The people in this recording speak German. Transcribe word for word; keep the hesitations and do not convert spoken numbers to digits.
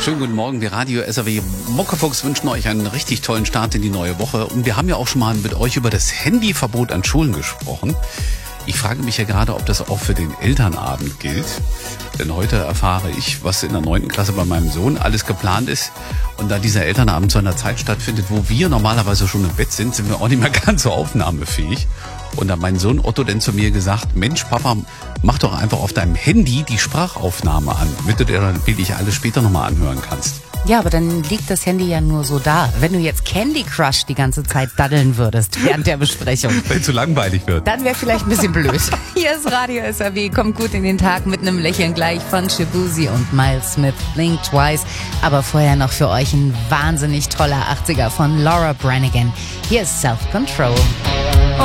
Schönen guten Morgen, wir Radio S R W Muckefuchs wünschen euch einen richtig tollen Start in die neue Woche. Und wir haben ja auch schon mal mit euch über das Handyverbot an Schulen gesprochen. Ich frage mich ja gerade, ob das auch für den Elternabend gilt. Denn heute erfahre ich, was in der neunten Klasse bei meinem Sohn alles geplant ist. Und da dieser Elternabend zu einer Zeit stattfindet, wo wir normalerweise schon im Bett sind, sind wir auch nicht mehr ganz so aufnahmefähig. Und da hat mein Sohn Otto denn zu mir gesagt, Mensch Papa, mach doch einfach auf deinem Handy die Sprachaufnahme an, damit du dir dann wirklich alles später nochmal anhören kannst. Ja, aber dann liegt das Handy ja nur so da. Wenn du jetzt Candy Crush die ganze Zeit daddeln würdest während der Besprechung. Wenn zu langweilig wird. Dann wäre vielleicht ein bisschen blöd. Hier ist Radio S R W, kommt gut in den Tag mit einem Lächeln gleich von Shabuzi und Miles Smith, Blink Twice. Aber vorher noch für euch ein wahnsinnig toller achtziger von Laura Branigan. Hier ist Self Control.